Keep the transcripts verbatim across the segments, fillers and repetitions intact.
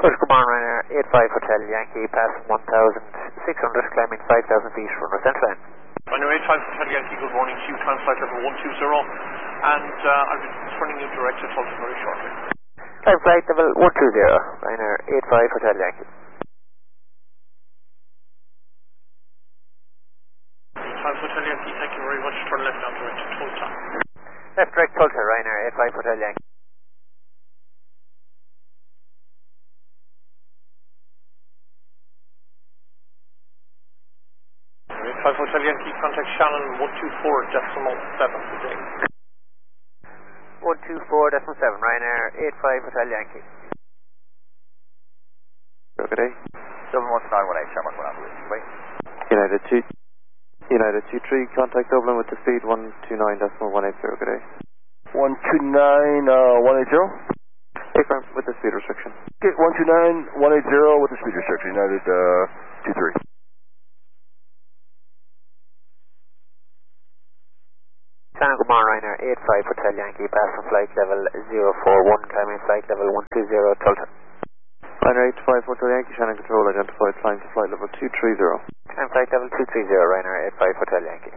Push, come on, Ryanair, eight five Hotel Yankee, passing one thousand six hundred, climbing five thousand feet from the central line. Ryanair eight five Hotel Yankee, good morning to you, climb flight level one two zero, and uh, I'll be turning you direct to Tulsa very shortly. Climb flight level one two zero, Ryanair eight five Hotel Yankee. eight five Hotel Yankee, thank you very much, turn left down direct to Tulsa. Left direct Tulsa, Ryanair eight five Hotel Yankee. eight five Hotel Yankee, contact Shannon one two four decimal seven today. one two four decimal seven, Ryanair eight five Hotel Yankee. Good day. seven one nine one eight, Shamrock one Ambulance, wait. United two, United two three, contact Dublin with the speed one two nine decimal one eight zero, good day. one two nine, uh, one eight zero? Aircraft with the speed restriction. Okay, one two nine, one eight zero with the speed restriction, United, uh, two three. Shannon, come on, Ryanair eight five Hotel Yankee, passing flight level zero four one, climbing flight level one two zero, Tulsa. Ryanair eight five Hotel Yankee, Shannon Control, identified, flying to flight level two three zero. Climb flight level two three zero, Ryanair eight five Hotel Yankee.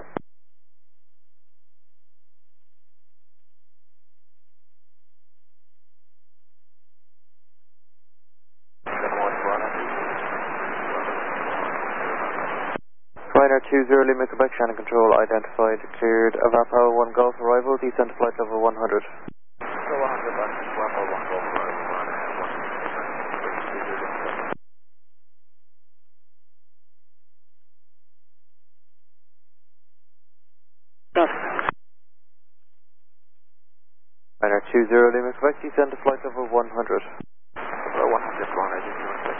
Ryanair two zero, Lima Quebec, Shannon Control, identified, cleared, Avapo one Golf arrival, descent to flight level one hundred. So one hundred, that's Avapo one Golf arrival. Ryanair two zero, Lima Quebec, descend to flight level one hundred. one hundred, one hundred.